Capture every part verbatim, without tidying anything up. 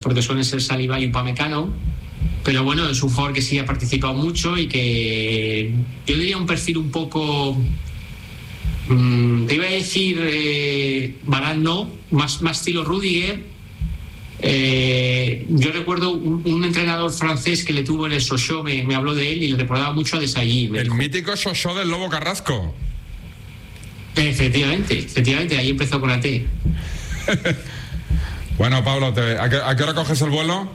porque suelen ser Saliba y Upamecano, pero bueno, es un jugador que sí ha participado mucho y que yo diría un perfil un poco, mmm, te iba a decir eh, Varane no, más, más estilo Rudiger. Eh, yo recuerdo un, un entrenador francés que le tuvo en el Sochaux, me, me habló de él y le recordaba mucho a Desailly. El dijo, mítico Sochaux del Lobo Carrasco. Efectivamente, efectivamente, ahí empezó con la T. Bueno, Pablo, te, ¿a, qué, ¿a qué hora coges el vuelo?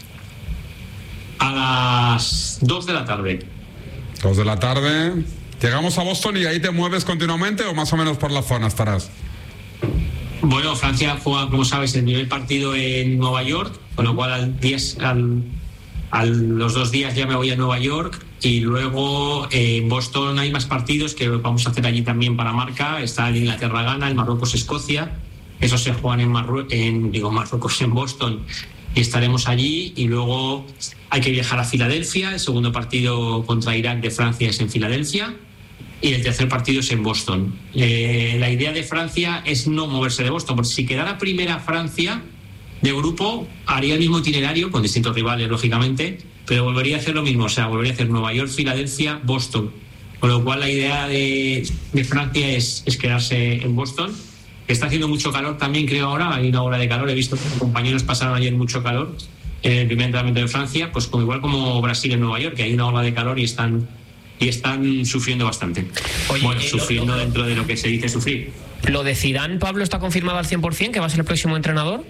A las dos de la tarde. Dos de la tarde. Llegamos a Boston y ahí te mueves continuamente o más o menos por la zona estarás. Bueno, Francia juega, como sabes, el primer partido en Nueva York, con lo cual al diez, al, a los dos días ya me voy a Nueva York y luego eh, en Boston hay más partidos que vamos a hacer allí también para Marca. Está el Inglaterra-Ghana, el Marruecos-Escocia, esos se juegan en, Marru- en digo, Marruecos, en Boston, y estaremos allí. Y luego hay que viajar a Filadelfia, el segundo partido contra Irak de Francia es en Filadelfia y el tercer partido es en Boston. Eh, la idea de Francia es no moverse de Boston, porque si quedara primera Francia de grupo haría el mismo itinerario con distintos rivales lógicamente, pero volvería a hacer lo mismo, o sea, volvería a hacer Nueva York, Filadelfia, Boston, con lo cual la idea de, de Francia es, es quedarse en Boston. Está haciendo mucho calor también, creo ahora, hay una ola de calor, he visto que mis compañeros pasaron ayer mucho calor en el primer entrenamiento de Francia, pues como igual como Brasil en Nueva York, que hay una ola de calor y están y están sufriendo bastante. Oye, bueno, eh, sufriendo lo, lo, dentro de lo que se dice sufrir. ¿Lo de Zidane, Pablo, está confirmado al cien por ciento que va a ser el próximo entrenador?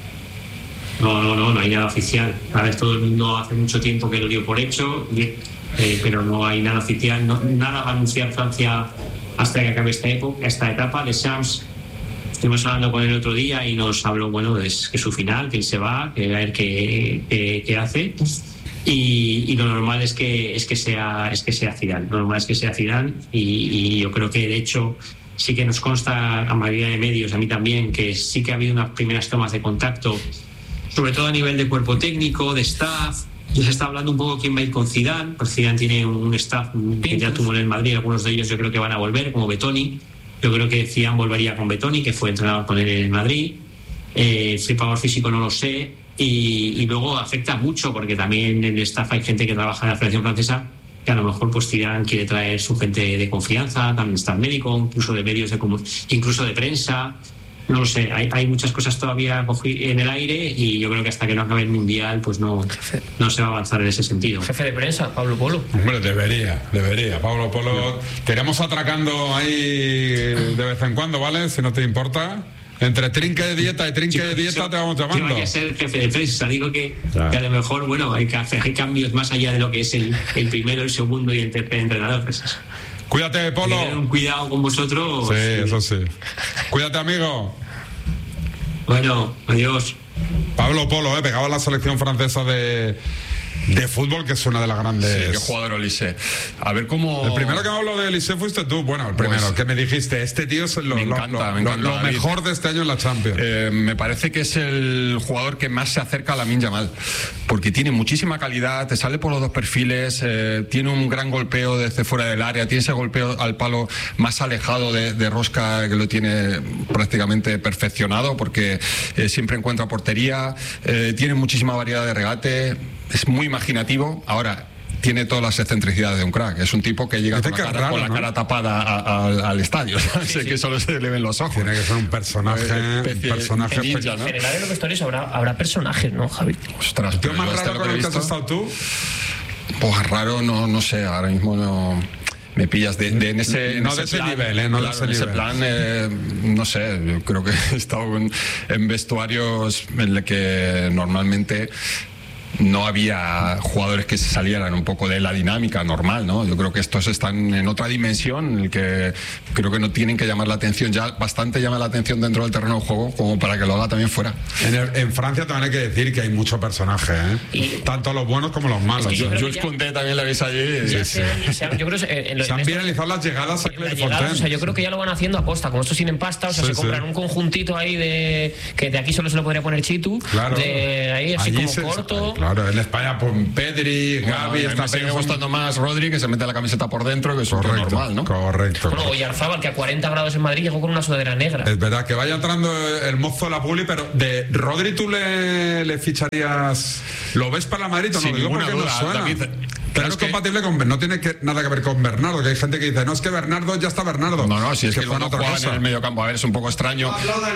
No, no, no, no hay nada oficial. A ver, todo el mundo hace mucho tiempo que lo dio por hecho, eh, pero no hay nada oficial. No, nada va a anunciar Francia hasta que acabe esta época, esta etapa. De Shams, estuvimos hablando con él el otro día y nos habló, bueno, de que su final, que él se va, que a ver qué, qué, qué hace. Y, y lo normal es que es que sea es que sea Zidane. Lo normal es que sea Zidane y, y yo creo que de hecho sí que nos consta a mayoría de medios, a mí también, que sí que ha habido unas primeras tomas de contacto, sobre todo a nivel de cuerpo técnico, de staff. Ya se está hablando un poco quién va a ir con Zidane, pues Zidane tiene un staff que ya tuvo en el Madrid, algunos de ellos yo creo que van a volver, como Betoni. Yo creo que Zidane volvería con Betoni, que fue entrenador con él en el Madrid. Eh, el preparador físico no lo sé. Y, y luego afecta mucho porque también en el staff hay gente que trabaja en la Federación Francesa que a lo mejor pues Zidane quiere traer su gente de confianza, también staff médico, incluso de medios de incluso de prensa, no lo sé, hay, hay muchas cosas todavía en el aire y yo creo que hasta que no acabe el Mundial pues no, no se va a avanzar en ese sentido. Jefe de prensa, Pablo Polo. Hombre, debería, debería, Pablo Polo. No. Te iremos atracando ahí de vez en cuando, ¿vale? Si no te importa. Entre trinque de dieta y trinque de dieta te vamos llamando. Yo voy a ser jefe de prensa, digo que, claro, que a lo mejor, bueno, hay, hay cambios más allá de lo que es el, el primero, el segundo y el tercer entrenador. Pues, cuídate, Polo. Tener un cuidado con vosotros. Sí, sí, eso sí. Cuídate, amigo. Bueno, adiós. Pablo Polo, eh, pegaba la selección francesa de... de fútbol, que es una de las grandes. Sí, qué jugador Olise. A ver cómo. El primero que me habló de Olise fuiste tú. Bueno, el primero pues, que me dijiste, este tío es lo, me encanta, lo, me encanta, lo, lo mejor de este año en la Champions. Eh, me parece que es el jugador que más se acerca a Lamine Yamal, porque tiene muchísima calidad, te sale por los dos perfiles, eh, tiene un gran golpeo desde fuera del área, tiene ese golpeo al palo más alejado de, de rosca, que lo tiene prácticamente perfeccionado, porque eh, siempre encuentra portería, eh, tiene muchísima variedad de regate. Es muy imaginativo. Ahora, tiene todas las excentricidades de un crack. Es un tipo que llega con la, cara, raro, con la ¿no? cara tapada a, a, al estadio. Sí, sí. Que solo se le ven los ojos. Tiene que ser un personaje. Un personaje ninja, ¿no? En general, en los vestuarios habrá, habrá personajes, ¿no, Javi? Ostras, ¿el tío más raro con el que has estado tú? Pues raro, no, no sé. Ahora mismo no. Me pillas de, de en ese, en no ese de ese plan, nivel, ¿eh? No claro, de ese en nivel. ese plan, eh, no sé, yo creo que he estado en, en vestuarios en los que normalmente no había jugadores que se salieran un poco de la dinámica normal, ¿no? Yo creo que estos están en otra dimensión en el que creo que no tienen que llamar la atención, ya bastante llama la atención dentro del terreno de juego como para que lo haga también fuera. En, el, en Francia también hay que decir que hay mucho personaje, ¿eh? Y tanto los buenos como los malos. Es que yo Jules Koundé también la veis allí. Sí, sí. Se, yo creo que en lo, se han viralizado las llegadas a Claire Fontaine. O sea, yo creo que ya lo van haciendo a posta, como estos tienen pasta, o sea, sí, se compran sí. un conjuntito ahí de que de aquí solo se lo podría poner Chitu, claro. de ahí así allí como se, corto, claro. En España, pues Pedri, Bueno, Gavi, a mí esta me sigue peña son- gustando más Rodri, que se mete la camiseta por dentro, que es Correcto, normal, ¿no? correcto. Bueno, Oyarzábal, que a cuarenta grados en Madrid llegó con una sudadera negra. Es verdad que vaya entrando el mozo de la publi, pero de Rodri tú le, le ficharías. ¿Lo ves para la Madrid o no? Sin Digo ninguna porque no duda, suena. David. Pero Claro es que- compatible con. No tiene que, nada que ver con Bernardo, que hay gente que dice, no, es que Bernardo ya está Bernardo. No, no, si es que, fue no otra juegan cosa. en el medio campo. A ver, es un poco extraño.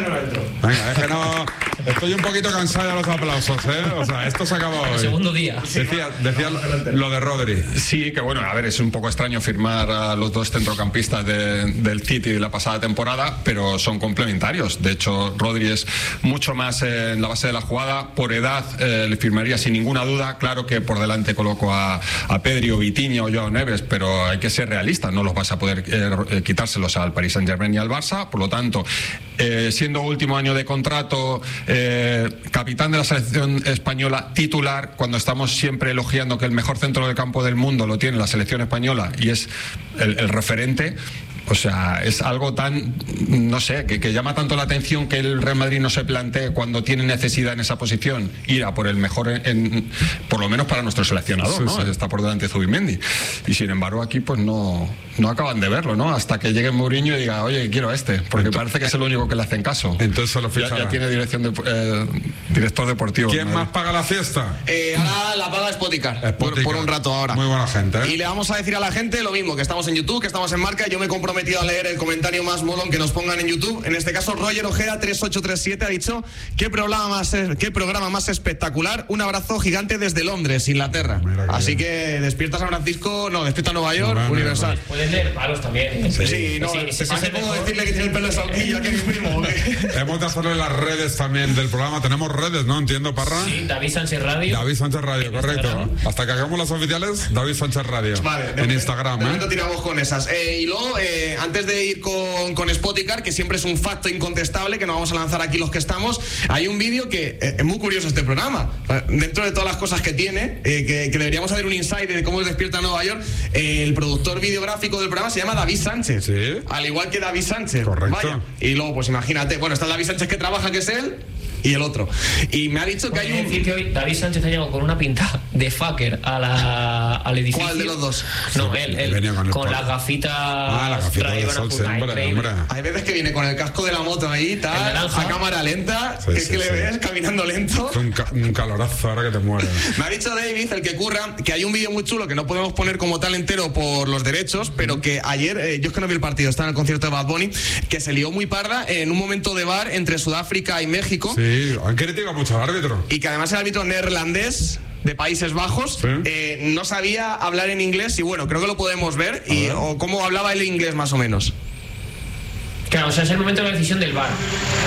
Venga, es que no. Estoy un poquito cansado de los aplausos, ¿eh? O sea, esto se acaba hoy. Segundo día. Decía, decía lo de Rodri. Sí, que bueno, a ver, es un poco extraño firmar a los dos centrocampistas de- del City de la pasada temporada, pero son complementarios. De hecho, Rodri es mucho más eh, en la base de la jugada. Por edad eh, le firmaría sin ninguna duda. Claro que por delante coloco a, a Pedri o Vitinha o Joao Neves, pero hay que ser realistas. No los vas a poder eh, quitárselos al Paris Saint-Germain y al Barça. Por lo tanto, eh, siendo último año de contrato, eh, capitán de la selección española titular, cuando estamos siempre elogiando que el mejor centro de campo del mundo lo tiene la selección española y es el, el referente. O sea, es algo tan, no sé, que, que llama tanto la atención que el Real Madrid no se plantee cuando tiene necesidad en esa posición ir a por el mejor, en, en- por lo menos para nuestro seleccionador, Sí, ¿no? sí. Está por delante de Zubimendi. Y sin embargo aquí pues no, no acaban de verlo, ¿no? Hasta que llegue Mourinho y diga, oye, quiero este, porque Entonces- parece que es el único que le hacen caso. Entonces se lo ya, fichará. ya tiene dirección de, eh, director deportivo. ¿Quién ¿no? más paga la fiesta? Eh, ahora la paga Spoticar, por, Spoticar. por un rato ahora. Muy buena gente, ¿eh? Y le vamos a decir a la gente lo mismo, que estamos en YouTube, que estamos en Marca. Yo me he comprometido a leer el comentario más molón que nos pongan en YouTube. En este caso, Roger Ojeda tres ocho tres siete ha dicho: ¿Qué programa más, es- qué programa más espectacular? Un abrazo gigante desde Londres, Inglaterra. Mira que Así bien. que despierta San Francisco, no, despierta Nueva York, Mira, mira, Universal. Puedes leer palos también. Sí, sí, no, Sí, ese es ¿a qué el puedo mejor. decirle que tiene el pelo de salquillo aquí a mi primo? Hemos de hacerle las redes también del programa. Tenemos redes, ¿no? Entiendo, Parra. Sí, David Sánchez Radio. David Sánchez Radio, correcto. Instagram. Hasta que hagamos las oficiales, David Sánchez Radio. Vale, de en momento- Instagram, de ¿eh? momento tiramos con esas. Eh, y luego, eh, antes de ir con, con Spoticar, que siempre es un facto incontestable, que nos vamos a lanzar aquí los que estamos, hay un vídeo que eh, es muy curioso este programa. Eh, Dentro de todas las cosas que tiene, eh, que, que deberíamos hacer un insight de cómo despierta Nueva York, eh, el productor videográfico del programa se llama David Sánchez. Sí. Al igual que David Sánchez. Correcto. Vaya. Y luego, pues imagínate, bueno, está el David Sánchez que trabaja, que es él, y el otro. Y me ha dicho que hay Hay decir un... que hoy David Sánchez ha llegado con una pinta de fucker a la, al edificio. ¿Cuál de los dos? No, Sí, él, él venía con con, el las polo. gafitas. Ah, la gafita de traída sol una puta siempre, increíble. hombre. Hay veces que viene con el casco de la moto ahí, El tal, naranja. a cámara lenta, Sí, que sí, es que le sí. ves caminando lento. Es un, ca- un calorazo ahora que te mueres. Me ha dicho David, el que curra, que hay un vídeo muy chulo que no podemos poner como tal entero por los derechos, pero que ayer, eh, yo es que no vi el partido, estaba en el concierto de Bad Bunny, que se lió muy parda en un momento de bar entre Sudáfrica y México, Sí, han criticado mucho al árbitro. y que además el árbitro neerlandés de Países Bajos Sí. eh, no sabía hablar en inglés, y bueno, creo que lo podemos ver, y, ver. o cómo hablaba el inglés más o menos. Claro, o sea, es el momento de la decisión del V A R.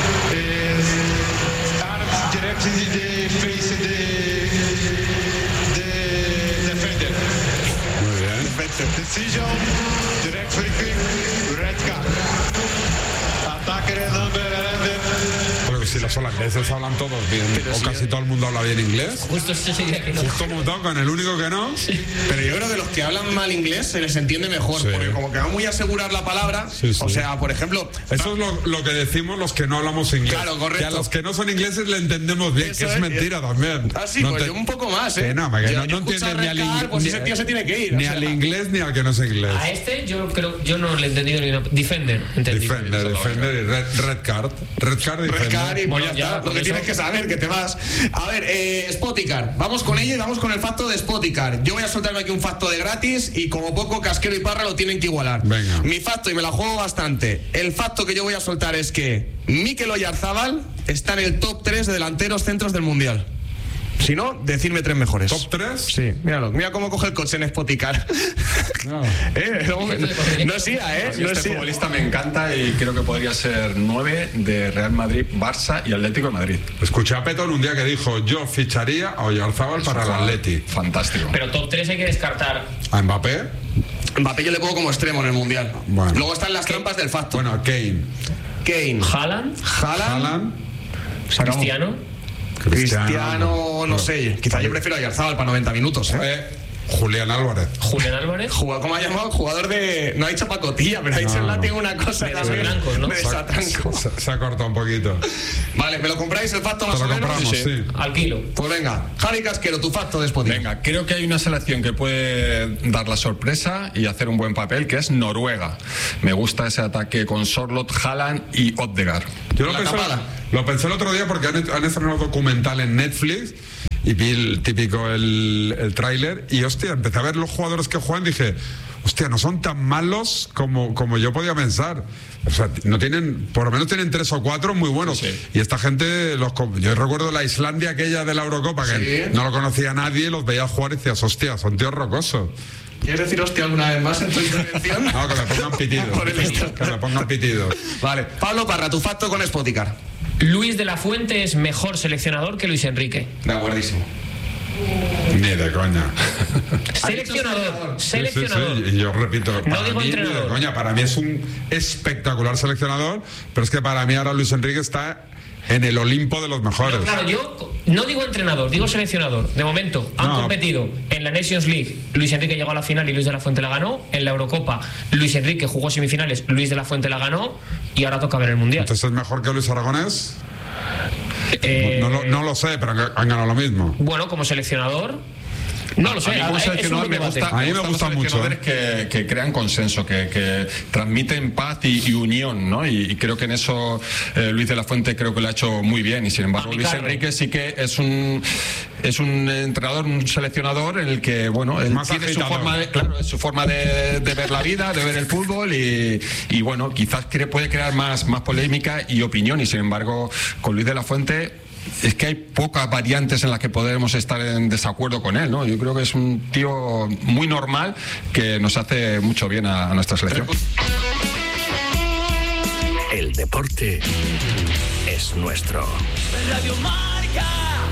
Arms directly the face of the, the defender. Muy bien. Decision, direct free kick, red card. Attacker number eleven. Porque si los holandeses hablan todos bien, o casi todo el mundo habla bien inglés. Justo eso sería que no. Justo mutado con el único que no. Pero yo creo que los que hablan mal inglés se les entiende mejor, Sí. porque como que van muy a asegurar la palabra, Sí, sí. o sea, por ejemplo... Eso es lo, lo que decimos los que no hablamos inglés. Claro, correcto. Que a los que no son ingleses le entendemos bien, Eso que es, es, mentira también. Ah, sí, No pues te- yo un poco más, ¿eh? Que no, que Yo- no, yo no escucho entiendes ni a al Red Card, inglés. pues ese tío se tiene que ir, Ni o sea. al inglés ni al que no es inglés. A este yo creo, yo no le he entendido ni una. Defender, entendí. Defender, defender y red, red card. Red card, Red defender. Card y pues Bueno, ya ya, está, lo con que eso- tienes que saber, que te vas. A ver, eh, Spoticar, vamos con ello y vamos con el facto de Spoticar. Yo voy a soltarme aquí un facto de gratis y como poco Casquero y Parra lo tienen que igualar. Venga. Mi facto, y me la juego bastante, el facto que yo voy a soltar es que Mikel Oyarzábal está en el top tres de delanteros centros del Mundial. Si no, decidme tres mejores. ¿Top tres? Sí, míralo, mira cómo coge el coche en Spoticar. No. eh, no, no es I A, ¿eh? Sí, No este es I A. futbolista me encanta y creo que podría ser nueve de Real Madrid, Barça y Atlético de Madrid. Escuché a Petón un día que dijo: yo ficharía a Oyarzábal para el Atleti. Fantástico. Pero top tres hay que descartar. A Mbappé, Mbappé yo le pongo como extremo en el Mundial. Bueno. Luego están las trampas del facto. bueno, a Kane, Kane, Haaland, Haaland, Haaland, Cristiano. Cristiano, no sé. Quizá yo prefiero a Oyarzábal para noventa minutos, ¿eh? Eh, Julián Álvarez. Julián Álvarez. Jugador, ¿cómo ha llamado? Jugador de. No ha dicho pacotilla, pero ha dicho No, en no. latín una cosa De también. desatrancos, ¿no? De desatranco. Se, se ha cortado un poquito. Vale, ¿me lo compráis el facto Te más lo o menos? compramos, Sí, sí. sí. Al kilo. Pues venga, Javi Casquero, tu facto de Spotify. Venga, creo que hay una selección que puede dar la sorpresa y hacer un buen papel, que es Noruega. Me gusta ese ataque con Sorloth, Haaland y Odegaard. Yo lo La pensé, tapada. lo pensé el otro día porque han, han estrenado un documental en Netflix y vi el típico el, el tráiler y hostia, empecé a ver los jugadores que juegan y dije, hostia, no son tan malos como, como yo podía pensar. O sea, no tienen, por lo menos tienen tres o cuatro muy buenos. Sí, sí. Y esta gente, los, yo recuerdo la Islandia aquella de la Eurocopa, que Sí. no lo conocía nadie, los veía jugar y decías, hostia, son tíos rocosos. ¿Quieres decir hostia alguna vez más en tu intervención? No, que me pongan pitido. Por el estilo. Que me pongan pitido. Vale, Pablo Parra, tu facto con Spoticar. Luis de la Fuente es mejor seleccionador que Luis Enrique. De acuerdísimo. Ni de coña. Seleccionador. Sí, Seleccionador. sí, sí, y yo repito, para digo mí, ni de entrenador. coña, para mí es un espectacular seleccionador, pero es que para mí ahora Luis Enrique está en el Olimpo de los mejores. Pero claro, yo no digo entrenador, digo seleccionador. De momento, han No. competido en la Nations League. Luis Enrique llegó a la final y Luis de la Fuente la ganó. En la Eurocopa, Luis Enrique jugó semifinales, Luis de la Fuente la ganó. Y ahora toca ver el Mundial. Entonces es mejor que Luis Aragonés. Eh, No, lo- no lo sé, pero han, han ganado lo mismo. Bueno, como seleccionador, no lo sé. A mí como es- es un seleccionador me debate. gusta, A mí me gustan gusta los mucho, seleccionadores que, que crean consenso, que, que transmiten paz y, y unión, ¿no? Y, y creo que en eso eh, Luis de la Fuente creo que lo ha hecho muy bien. Y sin embargo, Luis Amicardo. Enrique sí que es un es un entrenador, un seleccionador en el que, bueno, él Más tiene su agitador. forma de, claro, es su forma de, de ver la vida, de ver el fútbol y, y bueno, quizás cre- puede crear más, más polémica y opinión. Y sin embargo, con Luis de la Fuente es que hay pocas variantes en las que podemos estar en desacuerdo con él, ¿no? Yo creo que es un tío muy normal que nos hace mucho bien a, a nuestra selección. El deporte es nuestro. Radio Marca.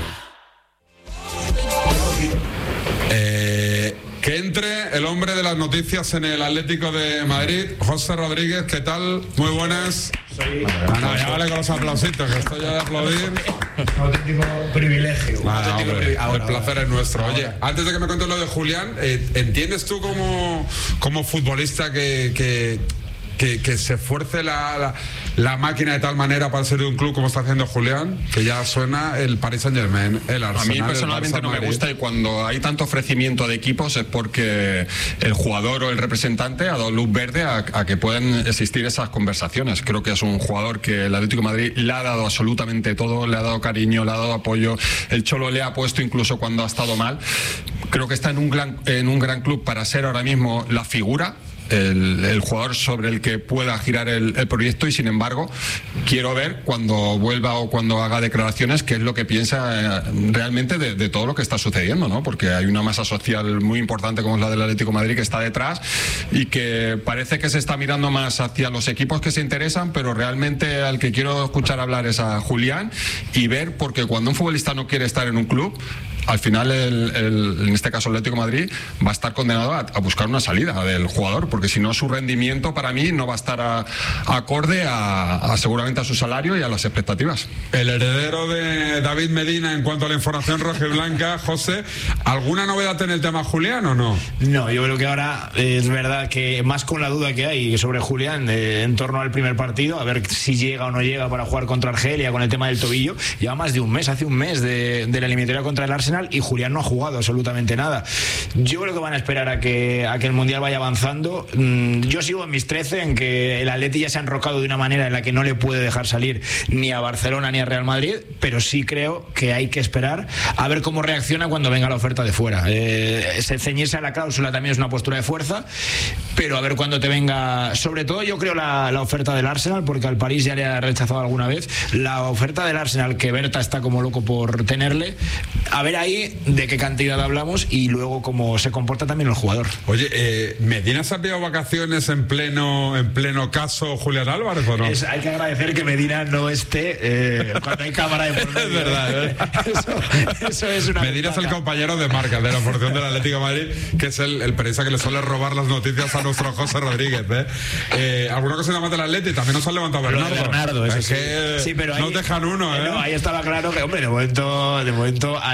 Eh, que entre el hombre de las noticias en el Atlético de Madrid, José Rodríguez, ¿qué tal? Muy buenas. Ah, no, ya vale con los aplausitos, que estoy ya de aplaudir. Auténtico privilegio. Vale, Auténtico hombre, privilegio. Ahora, el placer es nuestro. Oye, antes de que me cuentes lo de Julián, eh, ¿entiendes tú como, como futbolista que, que, que, que se esfuerce la, la, la máquina de tal manera para ser de un club como está haciendo Julián? Que ya suena el Paris Saint-Germain, el Arsenal. A mí el personalmente Barça, no me Madrid. gusta y cuando hay tanto ofrecimiento de equipos es porque el jugador o el representante ha dado luz verde a, a que puedan existir esas conversaciones. Creo que es un jugador que el Atlético de Madrid le ha dado absolutamente todo, le ha dado cariño, le ha dado apoyo. El Cholo le ha puesto incluso cuando ha estado mal. Creo que está en un gran, en un gran club para ser ahora mismo la figura. El, el jugador sobre el que pueda girar el, el proyecto y sin embargo quiero ver cuando vuelva o cuando haga declaraciones qué es lo que piensa eh, realmente de, de todo lo que está sucediendo, ¿no? Porque hay una masa social muy importante como es la del Atlético de Madrid que está detrás y que parece que se está mirando más hacia los equipos que se interesan, pero realmente al que quiero escuchar hablar es a Julián y ver, porque cuando un futbolista no quiere estar en un club, al final, el, el, en este caso el Atlético de Madrid, va a estar condenado a, a buscar una salida del jugador, porque si no su rendimiento para mí no va a estar a, a acorde a, a seguramente a su salario y a las expectativas. El heredero de David Medina en cuanto a la información rojiblanca, José, ¿alguna novedad en el tema Julián o no? No, yo creo que ahora eh, es verdad que más con la duda que hay sobre Julián eh, en torno al primer partido, a ver si llega o no llega para jugar contra Argelia con el tema del tobillo. Lleva más de un mes, hace un mes de, de la eliminatoria contra el Arsenal y Julián no ha jugado absolutamente nada. Yo creo que van a esperar a que, a que el Mundial vaya avanzando. Mm, yo sigo en mis trece en que el Atleti ya se ha enrocado de una manera en la que no le puede dejar salir ni a Barcelona ni a Real Madrid, pero sí creo que hay que esperar a ver cómo reacciona cuando venga la oferta de fuera. Eh, se ceñirse a la cláusula también es una postura de fuerza, pero a ver cuando te venga, sobre todo yo creo la, la oferta del Arsenal, porque al París ya le ha rechazado alguna vez, la oferta del Arsenal que Berta está como loco por tenerle, a ver ahí de qué cantidad hablamos y luego cómo se comporta también el jugador. Oye, eh, ¿Medina se ha pillado vacaciones en pleno en pleno caso Julián Álvarez o no? Es, hay que agradecer que Medina no esté eh, cuando hay cámara de por medio. Es verdad, ¿eh? Eso, eso es una Medina es el ventaja. compañero de marca de la porción del Atlético de Madrid, que es el, el periodista que le suele robar las noticias a nuestro José Rodríguez. ¿eh? Eh, ¿Alguna cosa más del Atlético? También nos ha levantado Lo de Bernardo. Bernardo, eso es sí. que Sí, pero ahí, no dejan uno, ¿eh? No, ahí estaba claro que, hombre, de momento, de momento ahí a Bernardo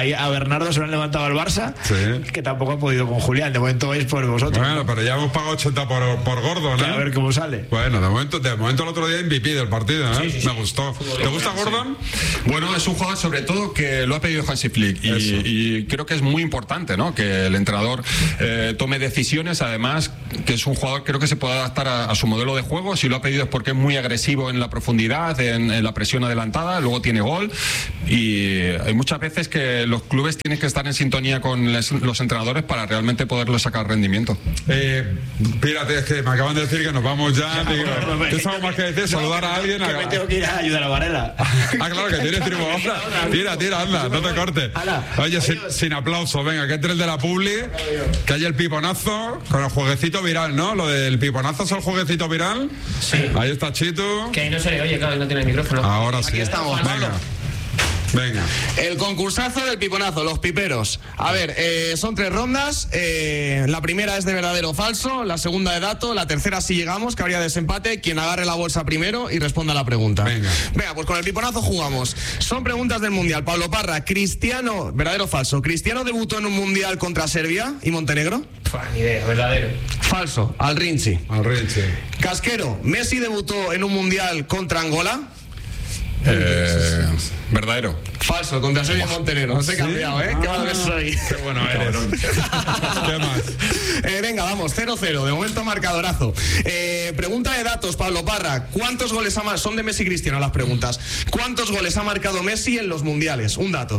Bernardo se lo han levantado al Barça, Sí. que tampoco ha podido con Julián. De momento es por vosotros. Bueno, pero ya hemos pagado ochenta por, por Gordon, Que ¿eh? a ver cómo sale. Bueno, de momento, de momento el otro día M V P del partido, ¿eh? Sí, sí, sí. Me gustó. ¿Te gusta Gordon? Bueno, es un jugador sobre todo que lo ha pedido Hansi Flick y, y creo que es muy importante, ¿no? Que el entrenador eh, tome decisiones, además que es un jugador creo que se puede adaptar a, a su modelo de juego. Si lo ha pedido es porque es muy agresivo en la profundidad, en, en la presión adelantada, luego tiene gol y hay muchas veces que los clubes tienen que estar en sintonía con les, los entrenadores para realmente poderle sacar rendimiento. Eh, Pírate, es que me acaban de decir que nos vamos ya. Digo, ¿tienes algo más que decir? ¿Saludar a alguien? Que me tengo que ir a ayudar a Varela. Ah, claro, que tienes tribu. Tira, tira, anda, no te cortes. Oye, sin, sin aplauso, venga, que entre el de la Publi, que haya el piponazo con el jueguecito viral, ¿no? Lo del piponazo es el jueguecito viral. Sí. Ahí está Chito. Que ahí no se le oye, claro, no tiene el micrófono. Ahora sí. Aquí estamos, Venga. Pablo. Venga. El concursazo del piponazo, los piperos. A ver, eh, son tres rondas. Eh, la primera es de verdadero o falso, la segunda de dato, la tercera si llegamos, que habría desempate, quien agarre la bolsa primero y responda a la pregunta. Venga. Venga, pues con el piponazo jugamos. Son preguntas del Mundial. Pablo Parra, Cristiano, verdadero o falso, ¿Cristiano debutó en un Mundial contra Serbia y Montenegro? Fua, ni idea, verdadero. Falso, al Rinchi. Al Rinche. Casquero, ¿Messi debutó en un Mundial contra Angola? Eh, verdadero. Falso, contra Serbia y Montenegro. Os he cambiado, ¿eh? Qué malo que soy. Qué bueno eres. ¿Qué más? Eh, venga, vamos, cero cero. De momento marcadorazo. Eh, pregunta de datos, Pablo Parra. ¿Cuántos goles ha marcado? Son de Messi y Cristiano las preguntas. ¿Cuántos goles ha marcado Messi en los mundiales? Un dato.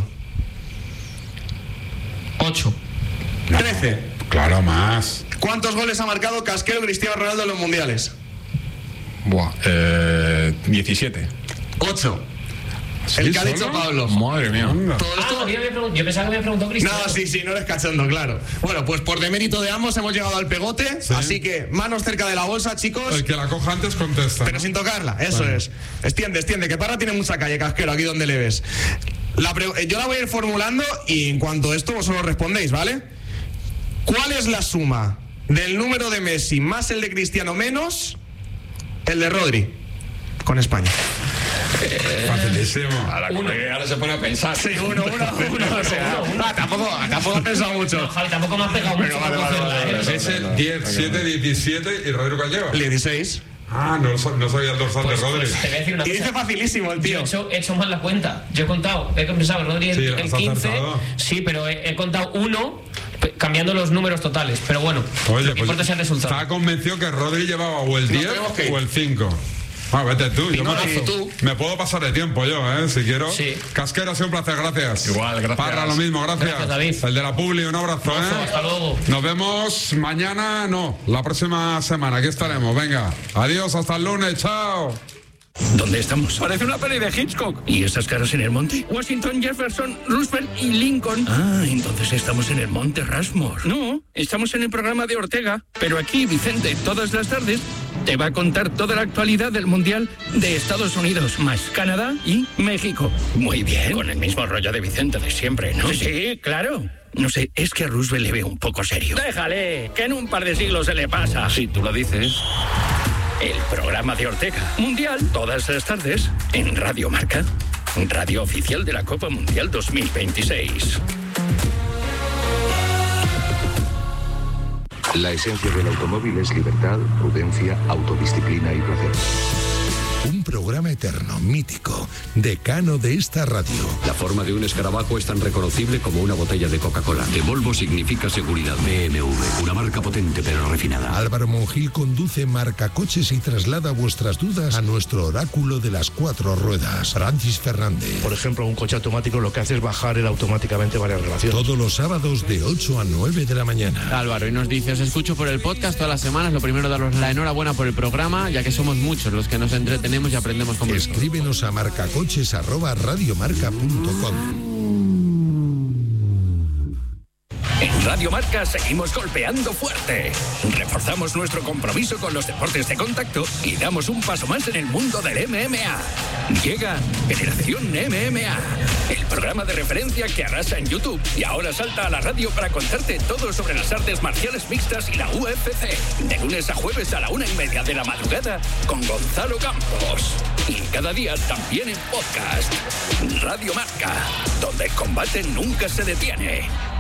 Ocho. Trece. Claro, más. ¿Cuántos goles ha marcado Casquero Cristiano Ronaldo en los mundiales? Buah, eh, diecisiete. Ocho. El que ha dicho Pablo. Madre mía. Todo Ah, esto... a mí me pregun- yo pensaba que me había preguntado Cristiano. No, sí, sí, no eres cachondo, claro. Bueno, pues por demérito de ambos hemos llegado al pegote. Sí. Así que manos cerca de la bolsa, chicos. El que la coja antes contesta. Pero ¿no? sin tocarla, eso Vale. es. Extiende, extiende, que Parra tiene mucha calle, Casquero, aquí donde le ves. La pre- eh, yo la voy a ir formulando y en cuanto a esto vosotros respondéis, ¿vale? ¿Cuál es la suma del número de Messi más el de Cristiano menos el de Rodri con España? Facilísimo. Ahora, ahora se pone a pensar. Sí, uno, uno, uno. O sea, ah, tampoco, tampoco he pensado mucho. No, Javi, tampoco me has pegado mucho. vale, por vale, cogerla, vale, ¿eh? vale. Es el diez, siete, diecisiete y Rodrigo que lleva. dieciséis. Ah, no, so- no sabía el dorsal Pues, de Rodri. pues te voy a decir una Y dice cosa. facilísimo el Yo tío. he hecho, he hecho mal la cuenta. Yo he contado, he pensado que Rodri el, Sí, el has quince. acertado. Sí, pero he, he contado uno pe- cambiando los números totales. Pero bueno, Oye, lo que importa pues es el resultado. estaba convencido que Rodri llevaba o el Nos diez tenemos que ir. o el cinco. Ah, vete tú. Yo me, Pinozo. tú. me puedo pasar de tiempo yo, ¿eh? Si quiero. Sí. Casquero, ha sido un placer, gracias. Igual, gracias. Parra, lo mismo, gracias. Gracias, David. El de la Publi, un abrazo, ¿eh? Hasta luego. Nos vemos mañana, no, la próxima semana. Aquí estaremos. Venga, adiós, hasta el lunes, chao. ¿Dónde estamos? Parece una peli de Hitchcock. ¿Y esas caras en el monte? Washington, Jefferson, Roosevelt y Lincoln. Ah, entonces estamos en el monte Rushmore. No, estamos en el programa de Ortega. Pero aquí, Vicente, todas las tardes, te va a contar toda la actualidad del Mundial de Estados Unidos, más Canadá y México. Muy bien. Con el mismo rollo de Vicente de siempre, ¿no? Sí, claro. No sé, es que a Roosevelt le veo un poco serio. Déjale, que en un par de siglos se le pasa. Si tú lo dices. El programa de Ortega. Mundial, todas las tardes, en Radio Marca. Radio oficial de la Copa Mundial dos mil veintiséis. La esencia del automóvil es libertad, prudencia, autodisciplina y placer. Un programa eterno, mítico, decano de esta radio. La forma de un escarabajo es tan reconocible como una botella de Coca-Cola. De Volvo significa seguridad. B M W, una marca potente pero refinada. Álvaro Monjil conduce Marcacoches y traslada vuestras dudas a nuestro oráculo de las cuatro ruedas. Francis Fernández. Por ejemplo, un coche automático lo que hace es bajar él automáticamente varias relaciones. Todos los sábados de ocho a nueve de la mañana. Álvaro, y nos dice, os escucho por el podcast todas las semanas. Lo primero, daros la enhorabuena por el programa, ya que somos muchos los que nos entretenemos y aprendemos con vosotros. Escríbenos a marcacoches arroba radiomarca punto com. En Radio Marca seguimos golpeando fuerte. Reforzamos nuestro compromiso con los deportes de contacto y damos un paso más en el mundo del M M A. Llega Generación M M A, el programa de referencia que arrasa en YouTube y ahora salta a la radio para contarte todo sobre las artes marciales mixtas y la U F C. De lunes a jueves a la una y media de la madrugada con Gonzalo Campos. Y cada día también en podcast. Radio Marca, donde el combate nunca se detiene.